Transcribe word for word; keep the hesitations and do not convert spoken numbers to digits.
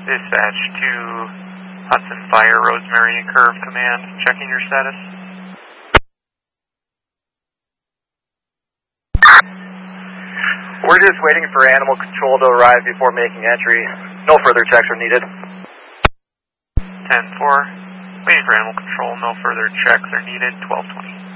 Dispatch to Hudson Fire, Rosemary and Curve Command, checking your status. We're just waiting for animal control to arrive before making entry. No further checks are needed. ten four, waiting for animal control, no further checks are needed, twelve twenty.